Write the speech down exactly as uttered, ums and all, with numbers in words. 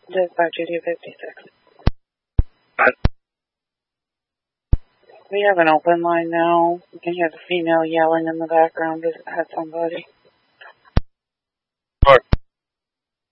Dispatch Judy fifty-six. What? We have an open line now. You can hear the female yelling in the background. Does it have somebody? What?